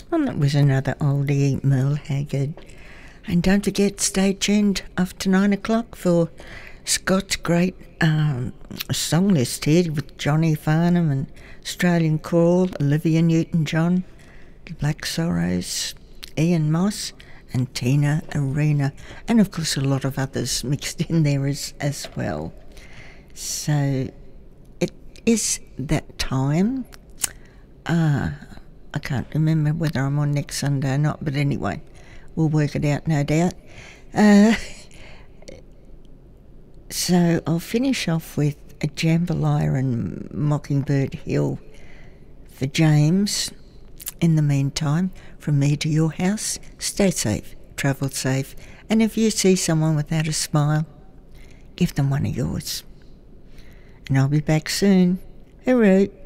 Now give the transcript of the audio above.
And that was another oldie, Merle Haggard. And don't forget, stay tuned after 9 o'clock for Scott's great song list here with Johnny Farnham and Australian Crawl, Olivia Newton-John, The Black Sorrows, Ian Moss and Tina Arena, and of course a lot of others mixed in there as well. So it is that time. I can't remember whether I'm on next Sunday or not, but anyway, we'll work it out, no doubt. So I'll finish off with a Jambalaya and Mockingbird Hill for James. In the meantime, from me to your house, stay safe, travel safe, and if you see someone without a smile, give them one of yours. And I'll be back soon. Hooroo!